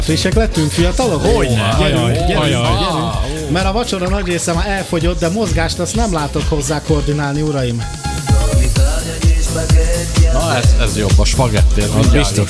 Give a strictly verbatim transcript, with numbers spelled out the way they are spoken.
Frissek lettünk, fiatalok? Hogyne? Gyerünk, Ajaj, gyerünk, ajaj. gyerünk. Mert a vacsora nagy része már elfogyott, de mozgást azt nem látok hozzá koordinálni, uraim. Na ez, ez jobb, a spagettér. Az biztos.